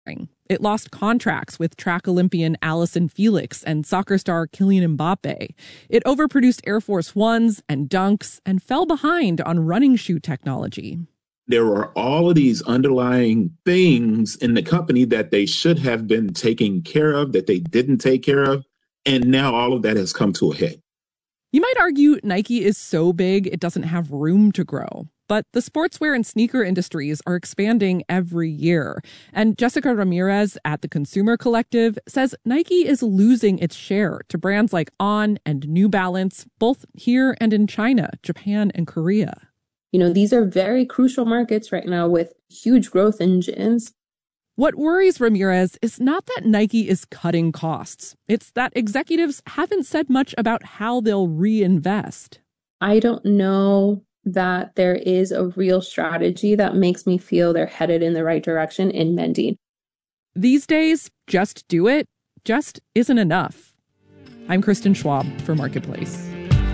It lost contracts with track Olympian Allyson Felix and soccer star Kylian Mbappe. It overproduced Air Force Ones and Dunks and fell behind on running shoe technology. There were all of these underlying things in the company that they should have been taking care of, that they didn't take care of. And now all of that has come to a head. You might argue Nike is so big it doesn't have room to grow. But the sportswear and sneaker industries are expanding every year. And Jessica Ramirez at the Consumer Collective says Nike is losing its share to brands like On and New Balance, both here and in China, Japan, and Korea. These are very crucial markets right now with huge growth engines. What worries Ramirez is not that Nike is cutting costs. It's that executives haven't said much about how they'll reinvest. I don't know that there is a real strategy that makes me feel they're headed in the right direction in mending. These days, just do it just isn't enough. I'm Kristen Schwab for Marketplace.